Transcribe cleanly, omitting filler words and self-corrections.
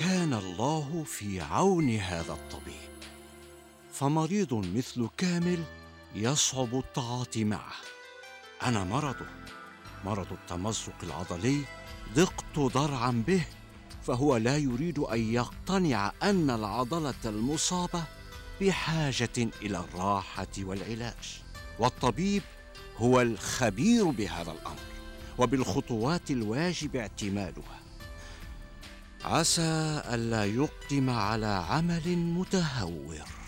كان الله في عون هذا الطبيب، فمريض مثل كامل يصعب التعاطي معه. أنا مرض التمزق العضلي ضقت ضرعا به، فهو لا يريد أن يقتنع أن العضلة المصابة بحاجة إلى الراحة والعلاج، والطبيب هو الخبير بهذا الأمر وبالخطوات الواجب اعتمادها. عسى ألا يقدم على عمل متهور.